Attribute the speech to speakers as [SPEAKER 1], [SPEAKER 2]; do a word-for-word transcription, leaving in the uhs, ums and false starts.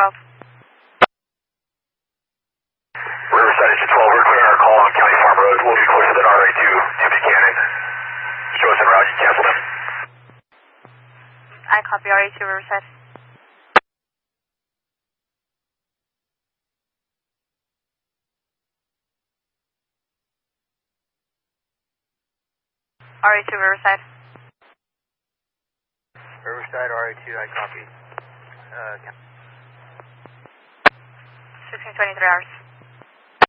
[SPEAKER 1] twelve.
[SPEAKER 2] Riverside engine twelve, we're clearing our call on County Farm Road. We'll be closer than R A two to Buchanan. Show us en route, you canceled him.
[SPEAKER 1] I copy R A two Riverside. R A two Riverside.
[SPEAKER 3] Riverside, R A two, I copy. Uh,
[SPEAKER 1] sixteen twenty-three hours.